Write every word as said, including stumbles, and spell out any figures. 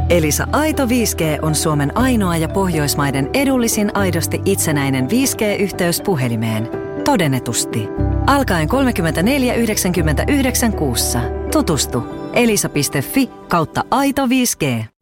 Elisa Aito viisi G on Suomen ainoa ja Pohjoismaiden edullisin aidosti itsenäinen viisi G-yhteys puhelimeen. Todennetusti. Alkaen kolmekymmentäneljä yhdeksänkymmentäyhdeksän kuussa. Tutustu. elisa piste fi kautta aito viisi G.